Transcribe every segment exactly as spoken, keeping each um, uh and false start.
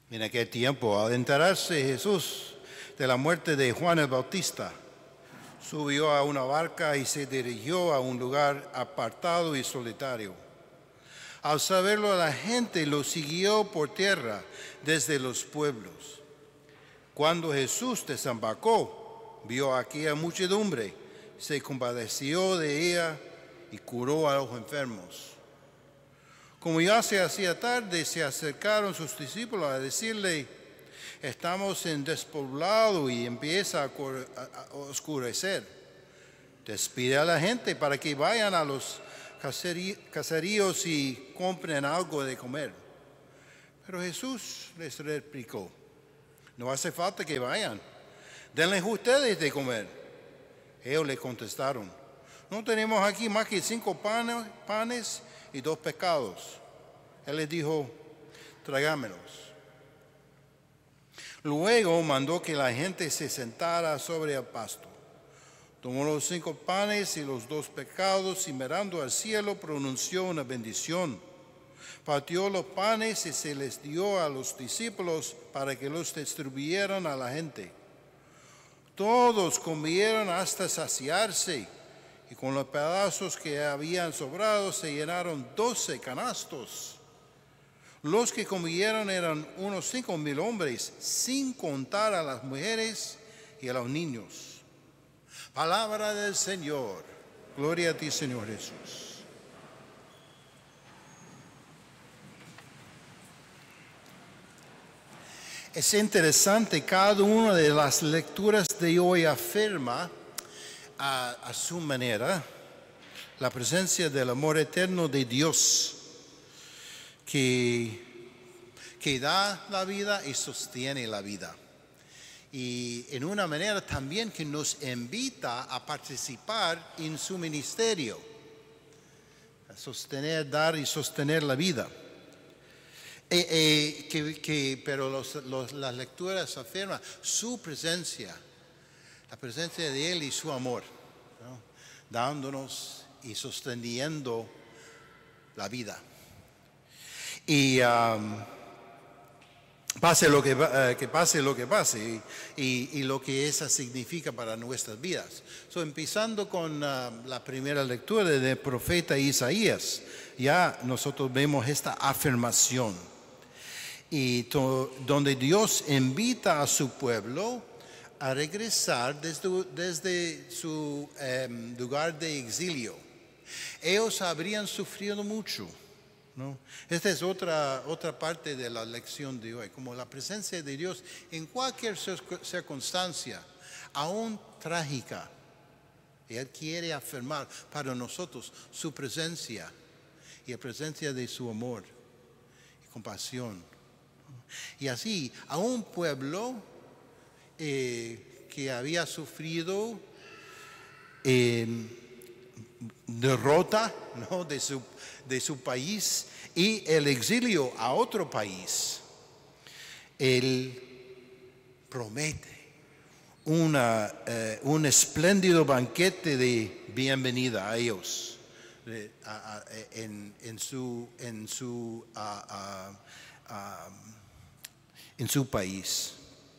En aquel tiempo, al enterarse Jesús de la muerte de Juan el Bautista, subió a una barca y se dirigió a un lugar apartado y solitario. Al saberlo, la gente lo siguió por tierra desde los pueblos. Cuando Jesús desembarcó, vio a aquella muchedumbre, se compadeció de ella y curó a los enfermos. Como ya se hacía tarde, se acercaron sus discípulos a decirle: estamos en despoblado y empieza a oscurecer. Despide a la gente para que vayan a los caseríos y compren algo de comer. Pero Jesús les replicó: no hace falta que vayan, denles ustedes de comer. Ellos le contestaron: no tenemos aquí más que cinco panes, panes y dos pescados. Él les dijo: tráigamelos. Luego mandó que la gente se sentara sobre el pasto. Tomó los cinco panes y los dos pescados y mirando al cielo pronunció una bendición. Partió los panes y se les dio a los discípulos para que los distribuyeran a la gente. Todos comieron hasta saciarse y con los pedazos que habían sobrado se llenaron doce canastos. Los que comieron eran unos cinco mil hombres, sin contar a las mujeres y a los niños. Palabra del Señor. Gloria a ti, Señor Jesús. Es interesante, cada una de las lecturas de hoy afirma a, a su manera la presencia del amor eterno de Dios, que, que da la vida y sostiene la vida. Y en una manera también que nos invita a participar en su ministerio, a sostener, dar y sostener la vida. Eh, eh, que, que, pero los, los, las lecturas afirman su presencia, la presencia de Él y su amor, ¿no? Dándonos y sosteniendo la vida. Y um, pase lo que, uh, que pase lo que pase y, y, y lo que eso significa para nuestras vidas. So, empezando con uh, la primera lectura del profeta Isaías, ya nosotros vemos esta afirmación. Y to, donde Dios invita a su pueblo a regresar desde, desde su um, lugar de exilio. Ellos habrían sufrido mucho, ¿no? Esta es otra, otra parte de la lección de hoy, como la presencia de Dios en cualquier circunstancia, aún trágica. Él quiere afirmar para nosotros su presencia y la presencia de su amor y compasión. Y así, a un pueblo eh, que había sufrido eh, derrota, ¿no? de, su, de su país y el exilio a otro país, Él promete una, eh, un espléndido banquete de bienvenida a ellos de, a, a, en, en su, en su a, a, a, en su país.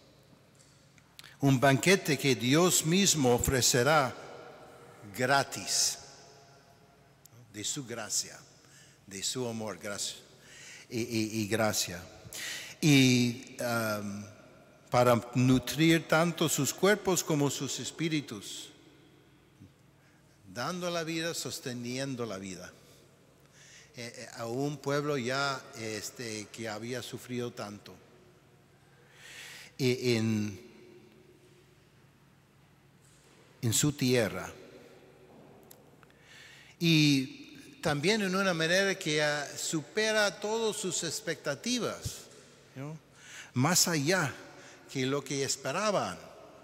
Un banquete que Dios mismo ofrecerá gratis, de su gracia, de su amor, gracia y, y, y gracia. Y um, para nutrir tanto sus cuerpos como sus espíritus, dando la vida, sosteniendo la vida. Eh, a un pueblo ya este, que había sufrido tanto. Y en, en su tierra. Y también en una manera que uh, supera todas sus expectativas, ¿no? Más allá que lo que esperaban.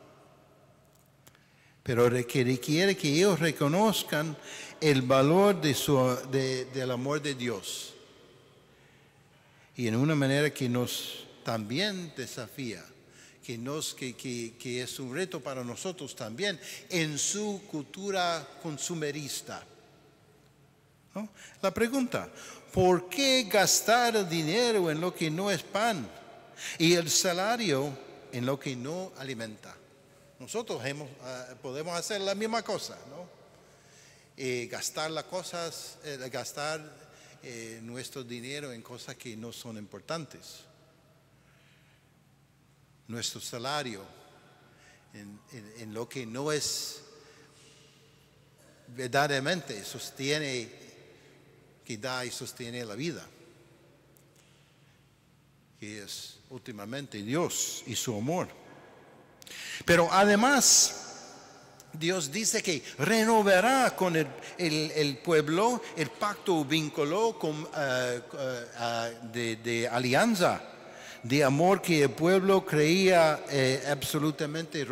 Pero que requiere que ellos reconozcan el valor de su, de, del amor de Dios. Y en una manera que nos también desafía, que, nos, que, que, que es un reto para nosotros también en su cultura consumerista. ¿No? La pregunta: ¿por qué gastar dinero en lo que no es pan y el salario en lo que no alimenta. Nosotros hemos, uh, podemos hacer la misma cosa, ¿no? Eh, gastar las cosas, eh, gastar eh, nuestro dinero en cosas que no son importantes. Nuestro salario en, en, en lo que no es verdaderamente sostiene, que da y sostiene la vida, que es últimamente Dios y su amor. Pero además, Dios dice que renovará con el, el, el pueblo el pacto vínculo con, uh, uh, uh, de, de alianza, de amor que el pueblo creía eh, absolutamente